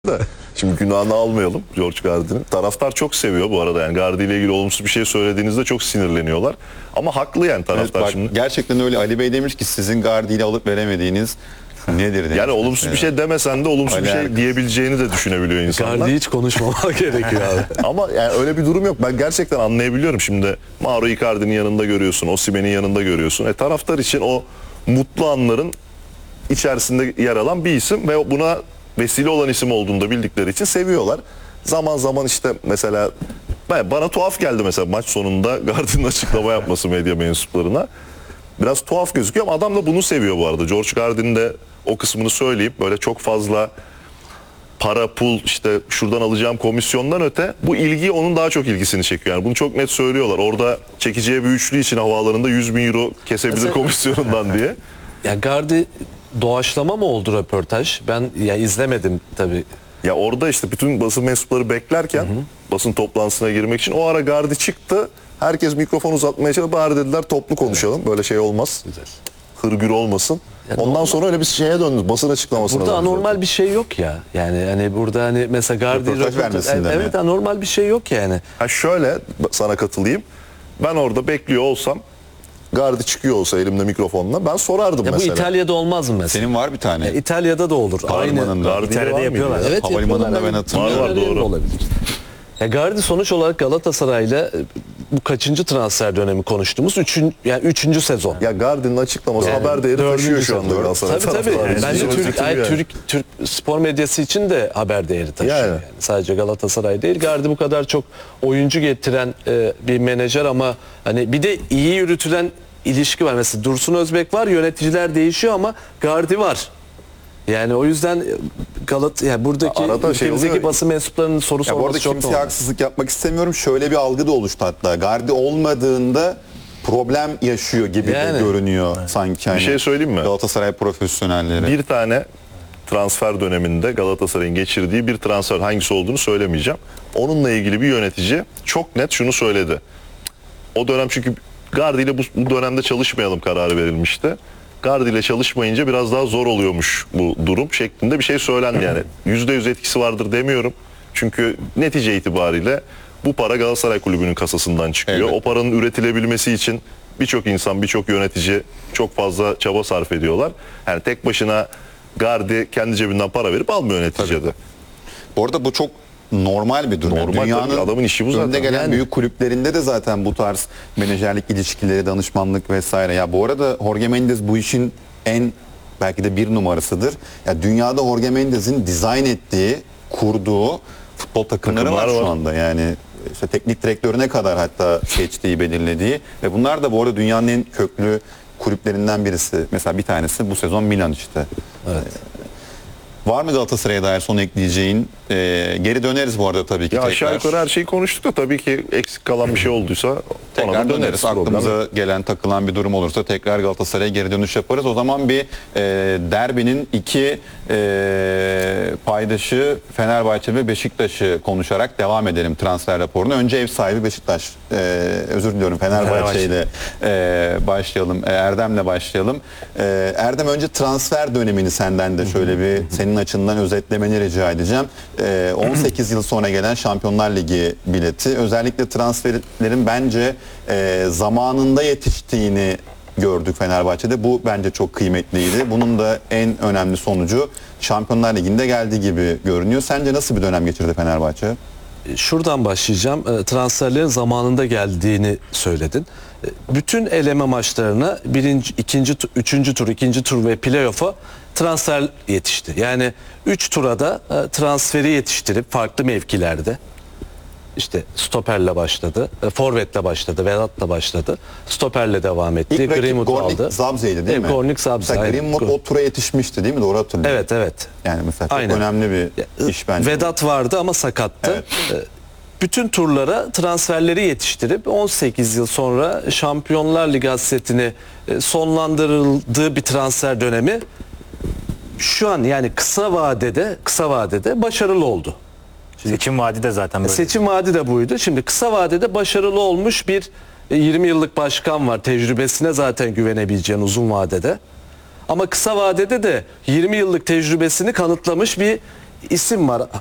da. Şimdi günahını almayalım George Gardner'ın. Taraftar çok seviyor bu arada, yani Gardi ile ilgili olumsuz bir şey söylediğinizde çok sinirleniyorlar. Ama haklı yani taraftar, Evet, bak, şimdi. gerçekten öyle. Ali Bey demiş ki sizin Gardi ile alıp veremediğiniz nedir demiş. Yani olumsuz bir şey demesen de olumsuz Ali bir şey Erkın. diyebileceğini de düşünebiliyor insanlar. Gardi hiç konuşmamak gerekiyor abi. Ama yani öyle bir durum yok. Ben gerçekten anlayabiliyorum şimdi. Mauro Icardi'nin yanında görüyorsun, Osimhen'in yanında görüyorsun. Taraftar için o mutlu anların içerisinde yer alan bir isim ve buna vesile olan isim olduğunu da bildikleri için seviyorlar. Zaman zaman işte mesela bana tuhaf geldi mesela maç sonunda Gardi'nin açıklama yapması medya mensuplarına. Biraz tuhaf gözüküyor ama adam da bunu seviyor bu arada. George Gardi'nin de o kısmını söyleyip böyle çok fazla para, pul, işte şuradan alacağım komisyondan öte bu ilgi onun daha çok ilgisini çekiyor. Yani bunu çok net söylüyorlar. Orada çekeceği bir üçlü için havaalanında 100 bin euro kesebilir Mesela komisyonundan diye. Ya Gardi doğaçlama mı oldu röportaj? Ben ya izlemedim tabii. Ya orada işte bütün basın mensupları beklerken basın toplantısına girmek için o ara Gardi çıktı. Herkes mikrofon uzatmaya çalıştı. Bari dediler toplu konuşalım. Böyle şey olmaz. Güzel. Hırgür olmasın. Ya Ondan normal. sonra öyle bir şeye döndü. Basın açıklamasına Burada döndü anormal zaten. bir şey yok ya. Yani hani burada hani mesela Gardi Röportaj vermesinde mi? evet, anormal bir şey yok yani. Ha şöyle sana katılayım. Ben orada bekliyor olsam, Gardi çıkıyor olsa elimde mikrofonla ben sorardım Ya bu mesela. İtalya'da olmaz mı mesela? Senin var bir tane. Ya İtalya'da da olur. Havalimanında. Gardi'de var İtalya'da mıydı yapıyorlar. ya? Evet, Havalimanında yapıyorlar. ben hatırlıyorum. Var, doğru. Olabilir. Ya Gardi sonuç olarak Galatasaray'la bu kaçıncı transfer dönemi konuştuğumuz üçüncü sezon. Ya Gardi'nin açıklaması Yani haber değeri taşıyor dördüncü şu anda sezon. Galatasaray Tabii tabii. taraftarı için. Bence Yani. Türk spor medyası için de haber değeri taşıyor. Yani. Yani. Sadece Galatasaray değil. Gardi bu kadar çok oyuncu getiren bir menajer ama hani bir de iyi yürütülen ilişki var. Mesela Dursun Özbek var, yöneticiler değişiyor ama Gardi var. Yani o yüzden yani buradaki Arada şey ülkemizdeki oluyor. basın mensuplarının soru Ya bu arada sorması çok kimseye normal. haksızlık yapmak istemiyorum. Şöyle bir algı da oluştu hatta. Gardi olmadığında problem yaşıyor gibi Yani. de görünüyor sanki. Hani şey söyleyeyim mi? Galatasaray profesyonelleri. Bir tane transfer döneminde Galatasaray'ın geçirdiği bir transfer, hangisi olduğunu söylemeyeceğim. Onunla ilgili bir yönetici çok net şunu söyledi. O dönem çünkü Gardi ile bu dönemde çalışmayalım kararı verilmişti. Gardi ile çalışmayınca biraz daha zor oluyormuş bu durum şeklinde bir şey söylendi yani. %100 etkisi vardır demiyorum. Çünkü netice itibariyle bu para Galatasaray Kulübü'nün kasasından çıkıyor. Evet. O paranın üretilebilmesi için birçok insan, birçok yönetici çok fazla çaba sarf ediyorlar. Yani tek başına Gardi kendi cebinden para verip almıyor neticede. Bu arada bu çok normal bir durum. Yani Normal, dünyanın tabii, adamın işi bu zaten. önde gelen Yani. büyük kulüplerinde de zaten bu tarz menajerlik ilişkileri, danışmanlık vesaire. Ya bu arada Jorge Mendes bu işin en belki de bir numarasıdır. Ya dünyada Jorge Mendes'in dizayn ettiği, kurduğu futbol takımları var Takımlar şu var. anda. Yani işte teknik direktörüne kadar hatta seçtiği, belirlediği ve bunlar da bu arada dünyanın en köklü kulüplerinden birisi. Mesela bir tanesi bu sezon Milan işte. Evet. Var mı Galatasaray'a dair son ekleyeceğin? Geri döneriz bu arada tabii ki Ya tekrar. aşağı yukarı her şeyi konuştuk da tabii ki eksik kalan bir şey olduysa ona Tekrar da döneriz. döneriz. Problem yok. Aklımıza gelen, takılan bir durum olursa tekrar Galatasaray'a geri dönüş yaparız. O zaman bir derbinin iki paydaşı Fenerbahçe ve Beşiktaş'ı konuşarak devam edelim transfer raporuna. Önce ev sahibi Beşiktaş. Özür diliyorum, Fenerbahçe ile başlayalım. Erdem'le başlayalım. Erdem, önce transfer dönemini senden de şöyle bir senin açından özetlemeni rica edeceğim. 18 yıl sonra gelen Şampiyonlar Ligi bileti. Özellikle transferlerin bence zamanında yetiştiğini gördük Fenerbahçe'de. Bu bence çok kıymetliydi. Bunun da en önemli sonucu Şampiyonlar Ligi'nde geldiği gibi görünüyor. Sence nasıl bir dönem geçirdi Fenerbahçe? Şuradan başlayacağım. Transferlerin zamanında geldiğini söyledin. Bütün eleme maçlarına birinci, ikinci, üçüncü tur, ikinci tur ve playoff'a transfer yetişti. Yani 3 tura da transferi yetiştirip farklı mevkilerde işte stoperle başladı, forvetle başladı, Vedat'la başladı, stoperle devam etti, İlk rakip Greenwood Gornik aldı. Zabze'ydi değil mi? Gornik Zabze. Mesela aynen. Greenwood o tura yetişmişti değil mi? Doğru hatırlıyorum. Evet, evet. Yani mesela çok Aynen. önemli bir iş bence. Vedat vardı ama sakattı. Bütün turlara transferleri yetiştirip 18 yıl sonra Şampiyonlar Ligi hasretini sonlandırıldığı bir transfer dönemi şu an yani kısa vadede başarılı oldu. Seçim vaadi de zaten böyle. Seçim vaadi de buydu. Şimdi kısa vadede başarılı olmuş bir 20 yıllık başkan var. Tecrübesine zaten güvenebileceğin uzun vadede. Ama kısa vadede de 20 yıllık tecrübesini kanıtlamış bir isim var.